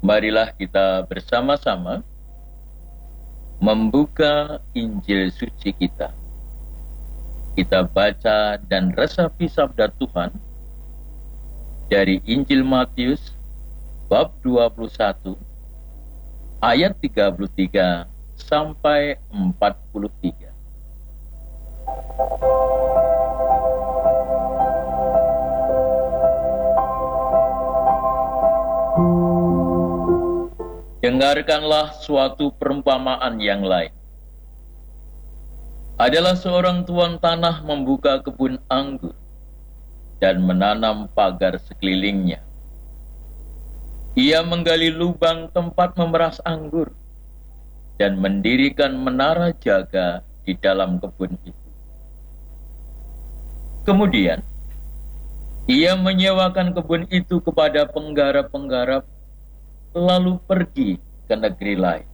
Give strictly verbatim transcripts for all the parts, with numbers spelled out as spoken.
Marilah kita bersama-sama membuka Injil suci kita. Kita baca dan resapi sabda Tuhan dari Injil Matius bab dua puluh satu ayat tiga puluh tiga sampai empat puluh tiga. Dengarkanlah suatu perumpamaan yang lain. Adalah seorang tuan tanah membuka kebun anggur dan menanam pagar sekelilingnya. Ia menggali lubang tempat memeras anggur dan mendirikan menara jaga di dalam kebun itu. Kemudian, ia menyewakan kebun itu kepada penggarap-penggarap, lalu pergi ke negeri lain.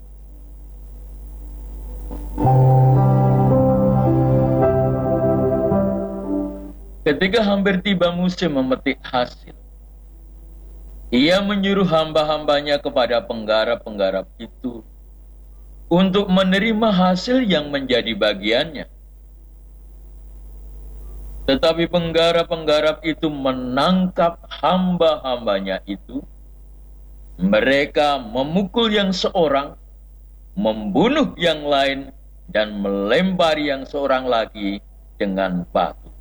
Ketika hampir tiba musim memetik hasil, ia menyuruh hamba-hambanya kepada penggarap-penggarap itu untuk menerima hasil yang menjadi bagiannya. Tetapi penggarap-penggarap itu menangkap hamba-hambanya itu. Mereka memukul yang seorang, membunuh yang lain, dan melempari yang seorang lagi dengan batu.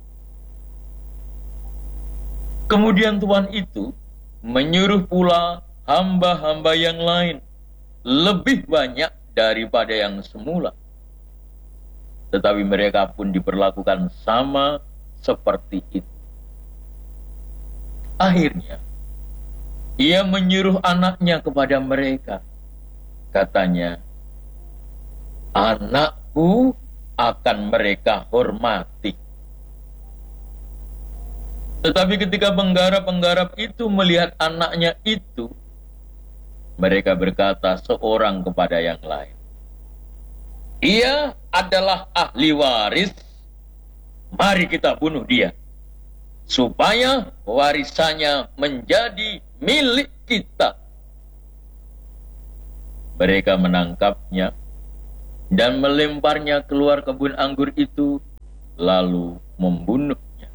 Kemudian tuan itu menyuruh pula hamba-hamba yang lain, lebih banyak daripada yang semula. Tetapi mereka pun diperlakukan sama seperti itu. Akhirnya, ia menyuruh anaknya kepada mereka. Katanya, anakku akan mereka hormati. Tetapi ketika penggarap-penggarap itu melihat anaknya itu, mereka berkata seorang kepada yang lain, ia adalah ahli waris, mari kita bunuh dia, supaya warisannya menjadi milik kita. Mereka menangkapnya dan melemparnya keluar kebun anggur itu, lalu membunuhnya.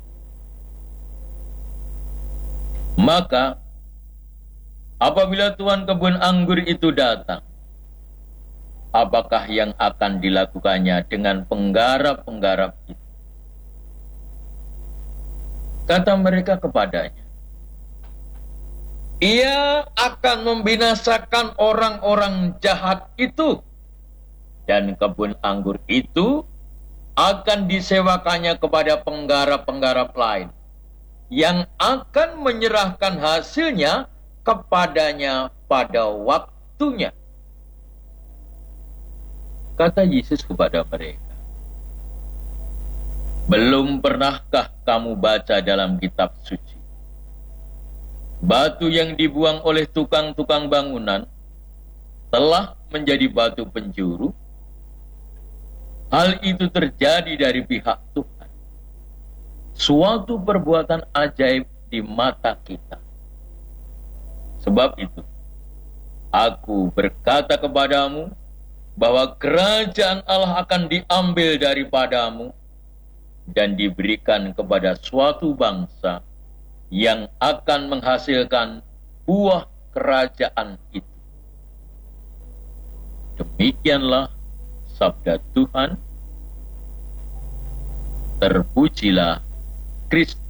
Maka apabila tuan kebun anggur itu datang, apakah yang akan dilakukannya dengan penggarap-penggarap itu? Kata mereka kepadanya, ia akan membinasakan orang-orang jahat itu, dan kebun anggur itu akan disewakannya kepada penggarap-penggarap lain, yang akan menyerahkan hasilnya kepadanya pada waktunya. Kata Yesus kepada mereka, belum pernahkah kamu baca dalam kitab suci, batu yang dibuang oleh tukang-tukang bangunan telah menjadi batu penjuru? Hal itu terjadi dari pihak Tuhan, suatu perbuatan ajaib di mata kita. Sebab itu, aku berkata kepadamu bahwa kerajaan Allah akan diambil daripadamu dan diberikan kepada suatu bangsa yang akan menghasilkan buah kerajaan itu. Demikianlah sabda Tuhan. Terpujilah Kristus.